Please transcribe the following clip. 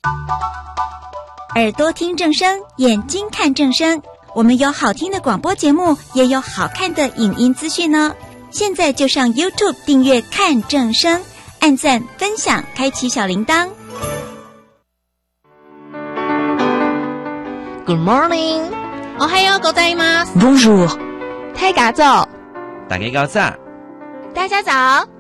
耳朵听正声，眼睛看正声。我们有好听的广播节目，也有好看的影音资讯呢。现在就上 YouTube 订阅看正声，按赞分享，开启小铃铛。 Good morning， おはようございます。 Bonjour， 大家早， 大家早， 大家早。